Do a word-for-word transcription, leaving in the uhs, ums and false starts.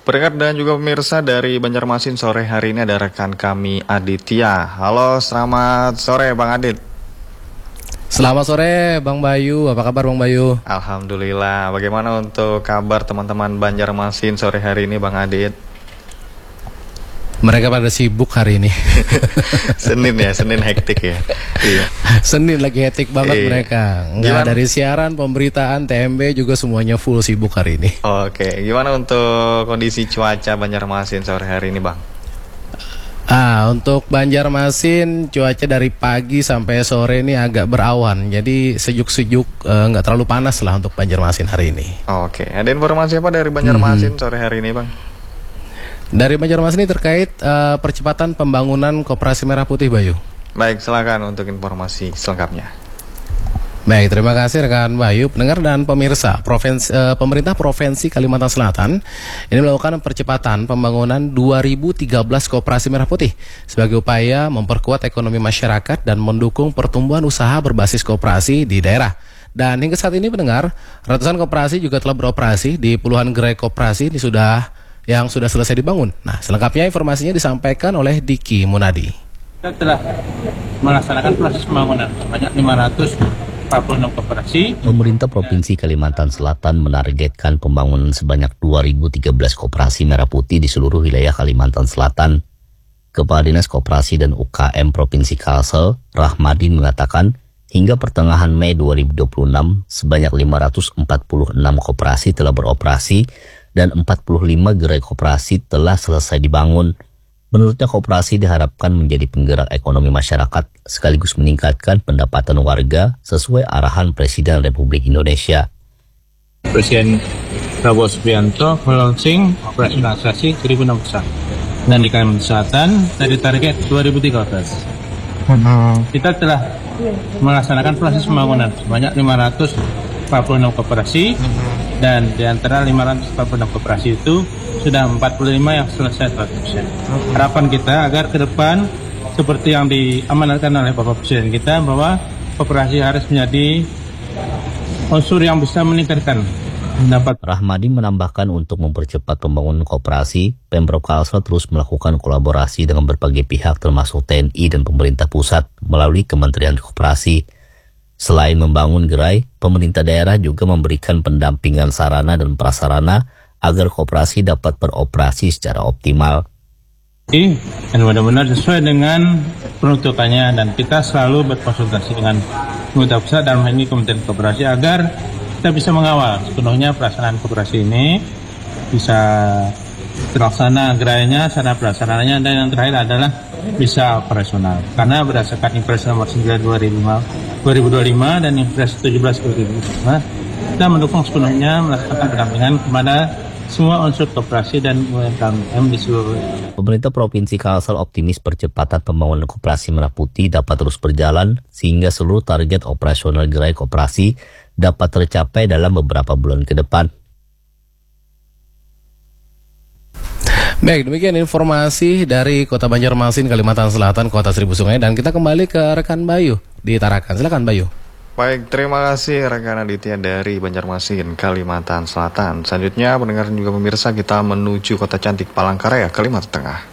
Pendengar dan juga pemirsa dari Banjarmasin, sore hari ini ada rekan kami Aditya. Halo, selamat sore Bang Adit. Selamat sore Bang Bayu, apa kabar Bang Bayu? Alhamdulillah. Bagaimana untuk kabar teman-teman Banjarmasin sore hari ini Bang Adit? Mereka pada sibuk hari ini. Senin ya, Senin hektik ya. Iya. Senin lagi hektik banget iya. Mereka. Enggak dari siaran, pemberitaan, T M B juga semuanya full sibuk hari ini. Oke, gimana untuk kondisi cuaca Banjarmasin sore hari ini Bang? Ah, untuk Banjarmasin cuaca dari pagi sampai sore ini agak berawan. Jadi sejuk-sejuk, eh, nggak terlalu panas lah untuk Banjarmasin hari ini. Oke, ada informasi apa dari Banjarmasin hmm. sore hari ini Bang? Dari Banjarmasin ini terkait uh, percepatan pembangunan Koperasi Merah Putih, Bayu. Baik, silakan untuk informasi selengkapnya. Baik, terima kasih rekan Bayu, pendengar dan pemirsa. Provinsi, uh, pemerintah Provinsi Kalimantan Selatan ini melakukan percepatan pembangunan dua ribu tiga belas Koperasi Merah Putih sebagai upaya memperkuat ekonomi masyarakat dan mendukung pertumbuhan usaha berbasis koperasi di daerah. Dan hingga saat ini pendengar, ratusan koperasi juga telah beroperasi di puluhan gerai koperasi ini sudah yang sudah selesai dibangun. Nah, selengkapnya informasinya disampaikan oleh Diki Munadi. Kita telah melaksanakan proses pembangunan sebanyak lima ratus empat puluh enam koperasi. Pemerintah Provinsi Kalimantan Selatan menargetkan pembangunan sebanyak dua ribu tiga belas koperasi merah putih di seluruh wilayah Kalimantan Selatan. Kepala Dinas Koperasi dan U K M Provinsi Kalsel, Rahmadin mengatakan, hingga pertengahan Mei dua ribu dua puluh enam, sebanyak lima ratus empat puluh enam koperasi telah beroperasi dan empat puluh lima gerai koperasi telah selesai dibangun. Menurutnya koperasi diharapkan menjadi penggerak ekonomi masyarakat sekaligus meningkatkan pendapatan warga sesuai arahan Presiden Republik Indonesia. Presiden Prabowo Subianto melaunching operasionalisasi seribu enam besar. Dan di Kalimantan Selatan dari target dua ribu tiga belas. Kita telah melaksanakan proses pembangunan sebanyak lima ratus empat puluh enam koperasi. Dan di antara lima ratus empat puluh enam koperasi itu sudah empat puluh lima yang selesai seratus persen. Harapan kita agar ke depan seperti yang diamanatkan oleh Bapak Presiden kita bahwa koperasi harus menjadi unsur yang bisa meningkatkan pendapat. Rahmadi menambahkan untuk mempercepat pembangunan koperasi, Pemprov Kalsel terus melakukan kolaborasi dengan berbagai pihak termasuk T N I dan pemerintah pusat melalui Kementerian Koperasi. Selain membangun gerai, pemerintah daerah juga memberikan pendampingan sarana dan prasarana agar koperasi dapat beroperasi secara optimal. Dan benar-benar sesuai dengan peruntukannya, dan kita selalu berkonsultasi dengan pemerintah pusat dan ini Kementerian Koperasi agar kita bisa mengawal sepenuhnya pelaksanaan koperasi ini bisa terlaksana gerainya, sarana prasarananya, dan yang terakhir adalah bisa operasional. Karena berdasarkan Impres nomor sembilan dua ribu dua puluh lima dan Impres tujuh belas dua ribu dua puluh lima, kita mendukung sepenuhnya melaksanakan pendampingan kepada semua unsur koperasi dan U M K M di seluruh. Pemerintah Provinsi Kalsel optimis percepatan pembangunan koperasi merah putih dapat terus berjalan sehingga seluruh target operasional gerai koperasi dapat tercapai dalam beberapa bulan ke depan. Baik, demikian informasi dari Kota Banjarmasin, Kalimantan Selatan, Kota Seribu Sungai, dan kita kembali ke rekan Bayu di Tarakan. Silakan Bayu. Baik, terima kasih rekan Aditya dari Banjarmasin, Kalimantan Selatan. Selanjutnya, pendengar dan juga pemirsa, kita menuju kota cantik Palangkaraya, Kalimantan Tengah.